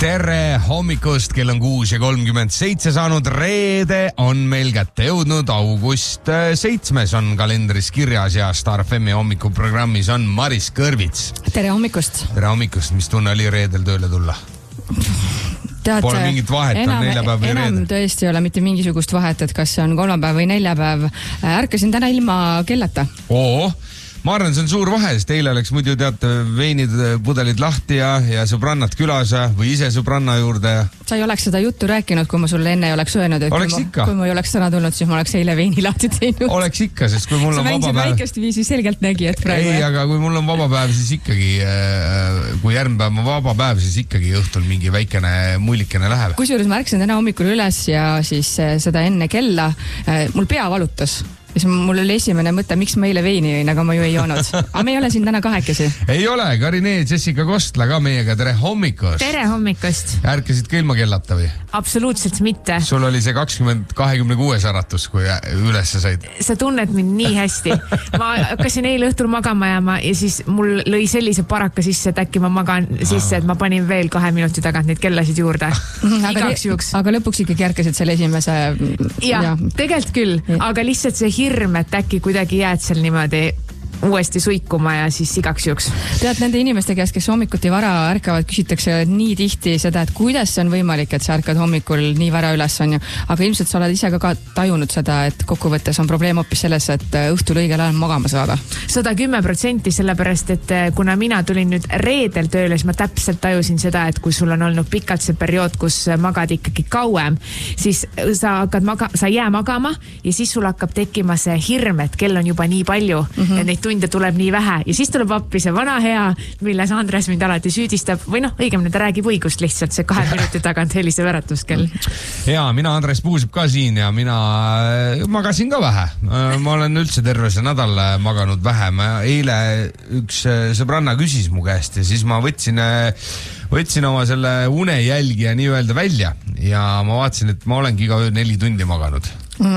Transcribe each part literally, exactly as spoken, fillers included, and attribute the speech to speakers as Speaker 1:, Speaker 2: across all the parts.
Speaker 1: tere hommikust, kell on kuus ja kolmkümmend seitse saanud. Reede on meil kätte jõudnud, august seitsmes on kalendris kirjas ja Star F M-i hommikuprogrammis on Maris Kõrvits.
Speaker 2: Tere hommikust.
Speaker 1: Tere hommikust, mis tunne oli reedel tööle tulla?
Speaker 2: Tead,
Speaker 1: Pole mingit vahet,
Speaker 2: enam,
Speaker 1: on neljapäev või
Speaker 2: enam
Speaker 1: reede?
Speaker 2: Tõesti ei ole mitte mingisugust vahet, et kas see on kolmapäev või neljapäev. Ärkasin täna ilma kellata.
Speaker 1: Oo, ma arvan, see on suur vahe, sest eile oleks muidu teate veinid, pudelid lahti ja, ja sõbrannad külas või ise sõbranna juurde.
Speaker 2: Sa ei oleks seda juttu rääkinud, kui ma sulle enne ei oleks öelnud, et
Speaker 1: oleks
Speaker 2: kui,
Speaker 1: ikka.
Speaker 2: ma, kui ma ei oleks täna tulnud, siis ma oleks eile veini lahti teinud.
Speaker 1: Oleks ikka, sest kui mul on vaba päev...
Speaker 2: Sa väikest viisi selgelt nägi, et praegu...
Speaker 1: Ei, aga kui mul on vaba päev, siis ikkagi, kui järgmine päev on vaba päev, siis ikkagi õhtul mingi väikene mullikene läheb.
Speaker 2: Kusjuures ma ärksin täna hommikul üles ja siis seda enne kella, mul pea valutas. Siis mul oli esimene mõte, miks ma eile veini jõin, aga ma ju ei joonud. Aga me ei ole siin täna kahekesi.
Speaker 1: Ei ole, Karine Jessica Kostla ka meiega. Tere hommikust.
Speaker 3: Tere hommikust.
Speaker 1: Ärkasid ka ilma kellata või?
Speaker 3: Absoluutselt mitte.
Speaker 1: Sul oli see kakskümmend kahekümne kuues äratus, kui ülesse said.
Speaker 3: Sa tunned mind nii hästi. Ma hakkasin eile õhtul magama jääma ja siis mul lõi sellise paraka sisse, et äkki ma magan sisse, et ma panin veel kahe minuti tagant neid kellasid juurde. Igaks juhuks.
Speaker 2: Aga lõpuks ikkagi ärkasid selle esimese...
Speaker 3: Ja, ja. Tegelikult küll, aga lihtsalt see hirm, et äkki kuidagi jääd seal niimoodi uuesti suikuma ja siis igaks juks.
Speaker 2: Tead, nende inimeste käest, kes hommikuti vara ärkavad, küsitakse nii tihti seda, et kuidas see on võimalik, et sa ärkad hommikul nii vara üles on ju. Aga ilmselt sa oled ise ka, ka tajunud seda, et kokkuvõttes on probleem hoopis selles, et õhtul õigel ajal magama saada.
Speaker 3: sada kümme protsenti sellepärast, et kuna mina tulin nüüd reedel tööle, siis ma täpselt tajusin seda, et kui sul on olnud pikalt see periood, kus magad ikkagi kauem, siis sa hakkad maga, sa jää magama ja siis sul hakkab tekkima see hirm, et kell on juba nii palju mm-hmm. ja neid tunde tuleb nii vähe ja siis tuleb appi see vana hea, milles Andres mind alati süüdistab või noh, õigemini ta räägib õigust lihtsalt see kahe minuti tagant heliseb äratuskell.
Speaker 1: Ja, mina Andres Puusip ka siin ja mina magasin ka vähe. Ma olen üldse terve see nädal maganud vähem. Eile üks sõbranna küsis mu käest ja siis ma võtsin, võtsin oma selle unejälgi ja nii öelda välja ja ma vaatasin, et ma olengi iga öö neli tundi maganud.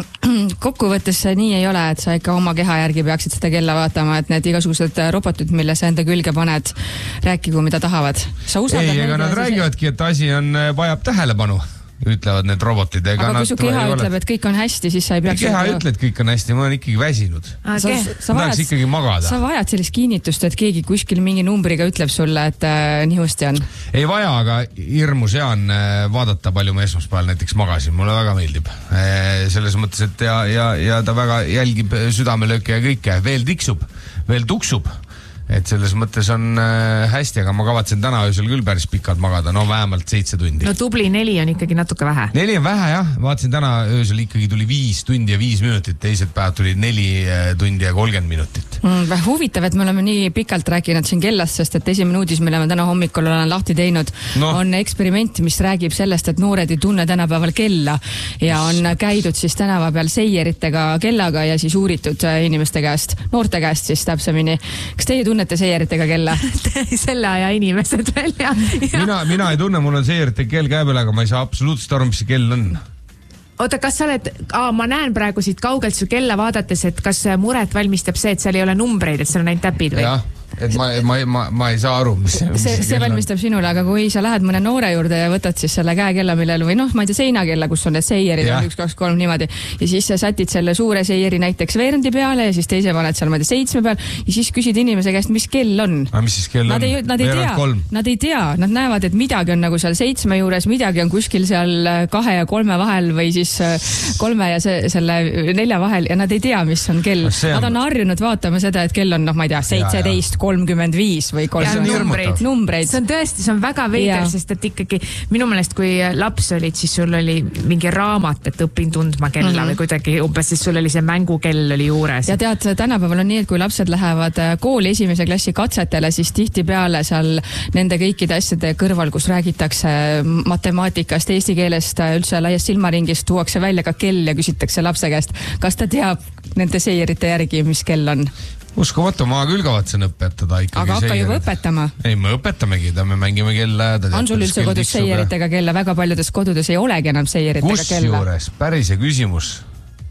Speaker 2: Kokkuvõttes see nii ei ole, et sa ikka oma keha järgi peaksid seda kella vaatama, et need igasugused robotid, mille sa enda külge paned, rääkigu mida tahavad. Ei,
Speaker 1: ega nad räägivadki, et asi on, vajab tähelepanu, ütlevad need robotid.
Speaker 2: Aga kui su keha ütleb, et kõik on hästi, siis sa ei peaks...
Speaker 1: Keha ütleb, et kõik on hästi, ma olen ikkagi väsinud.
Speaker 2: Sa, sa, vajad,
Speaker 1: ikkagi magada.
Speaker 2: Sa vajad sellist kinnitust, et keegi kuskil mingi numbriga ütleb sulle, et äh, nii husti on.
Speaker 1: Ei vaja, aga hirmus hea on vaadata, palju ma esmaspäeval näiteks magasin. Mulle väga meeldib. Selles mõttes, et ja, ja, ja ta väga jälgib südamelööke ja kõike. Veel tiksub, veel tuksub. Et selles mõttes on hästi, aga ma kavatsen täna öösel küll päris pikalt magada, no vähemalt seitse tundi.
Speaker 3: No tubli neli on ikkagi natuke vähe.
Speaker 1: Neli on vähe, jah. Vaatasin täna öösel ikkagi tuli viis tundi ja viis minutit, teised päevad tuli neli tundi ja kolmkümmend minutit.
Speaker 2: Mm, huvitav, et me oleme nii pikalt rääkinud siin kellast, sest et esimene uudis, mille me täna hommikul olen lahti teinud, no. on eksperiment, mis räägib sellest, et noored ei tunne tänapäeval kella ja on käidud siis tänava peal seieritega kellaga ja siis uuritud inimeste käest, noorte käest siis täpsemini. Kas teie tunnete seieritega kella?
Speaker 3: Selle aja inimesed veel, ja.
Speaker 1: Mina, mina ei tunne, mul on seieritega kell käe peal, aga ma ei saa absoluutselt aru, mis see kell on.
Speaker 3: Oota, kas sa oled, aa, ma näen praegu siit kaugelt su kella vaadates, et kas muret valmistab see, et seal ei ole numbreid, et seal on ainult täpid või?
Speaker 1: Jah. Et ma, ma, ma, ma ei saa aru, mis, mis
Speaker 2: see, see valmistab sinule, aga kui sa lähed mõne noore juurde ja võtad siis selle käekella, millel või noh, ma ei tea, seinakella, kus on need seierid, on üks, kaks, kolm niimoodi ja siis sa sätid selle suure seieri näiteks veerendi peale ja siis teise paned seal, ma ei tea, seitsme peal ja siis küsid inimese käest, mis kell on.
Speaker 1: A mis siis kell
Speaker 2: nad
Speaker 1: on?
Speaker 2: Ei, nad, ei tea, nad ei tea, nad näevad, et midagi on nagu seal seitsme juures, midagi on kuskil seal kahe ja kolme vahel või siis kolme ja see, selle nelja vahel ja nad ei tea, mis on kell. On... Nad on harjunud vaatama seda, et kell on, noh, ma ei tea, seitseteist kolmkümmend viis või
Speaker 3: numbreid. numbreid. See on tõesti, see on väga veider, sest et ikkagi minu meelest, kui laps olid, siis sul oli mingi raamat, et õpin tundma kella mm-hmm. või kuidagi umbes, siis sul oli see mängukell oli juures.
Speaker 2: Ja tead, tänapäeval on nii, et kui lapsed lähevad kooli esimese klassi katsetele, siis tihtipeale seal nende kõikide asjade kõrval, kus räägitakse matemaatikast, eesti keelest, üldse laiast silmaringist, tuuakse välja ka kell ja küsitakse lapse käest, kas ta teab nende seierite järgi, mis kell on.
Speaker 1: Uskumatu, ma küll kavatsen õpetada ikkagi.
Speaker 2: Aga hakka juba õpetama.
Speaker 1: Ei, me õpetamegi, ta me mängime kella.
Speaker 2: On sul üldse kodus seieritega kella? Väga paljudes kodudes ei olegi enam seieritega
Speaker 1: kus
Speaker 2: kella.
Speaker 1: Kus juures? Päris ja küsimus.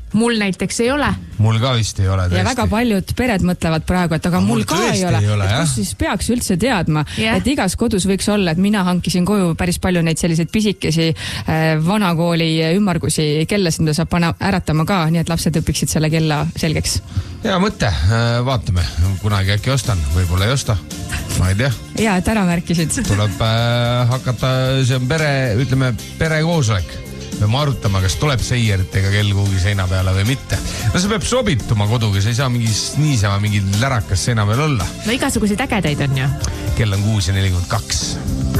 Speaker 3: mul näiteks ei ole.
Speaker 1: Mul ka vist ei ole tõesti.
Speaker 2: Ja väga paljud pered mõtlevad praegu, et aga no, mul ka ei ole, ei ole et kus siis peaks üldse teadma, yeah. et igas kodus võiks olla, et mina hankisin koju päris palju neid selliseid pisikesi äh, vanakooli ümmargusi kellasid, mida saab panna äratama ka, nii et lapsed õpiksid selle kella selgeks.
Speaker 1: Hea mõte, vaatame, kunagi äkki ostan, võib-olla ei osta, ma ei tea.
Speaker 2: Ja, et ära märkisid.
Speaker 1: Tuleb äh, hakata, see on pere, ütleme, perekoosolek. Peame arutama, kas tuleb seieritega kell kuhugi seina peale või mitte. No see peab sobituma koduga, see ei saa mingi niisama mingi lärakas seina peal olla.
Speaker 3: No igasuguseid ägedaid on ju.
Speaker 1: Kell on kuus ja nelikümmend kaks.